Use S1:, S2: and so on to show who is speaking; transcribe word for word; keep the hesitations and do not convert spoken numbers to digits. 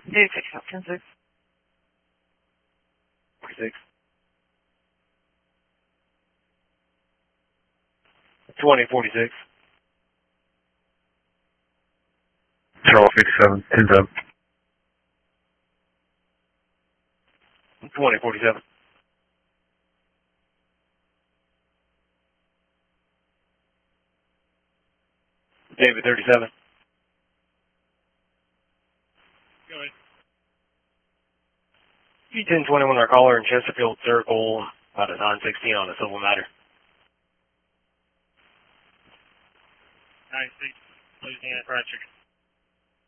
S1: Dave six out ten six.
S2: forty-six. twenty forty-six.
S3: Charles fifty-seven, ten seven.
S2: twenty forty-seven. David thirty-seven.
S4: Go ahead.
S2: G ten twenty-one, our caller in Chesterfield Circle, about a nine sixteen on a civil matter.
S4: nine six, Louisiana Fried Chicken.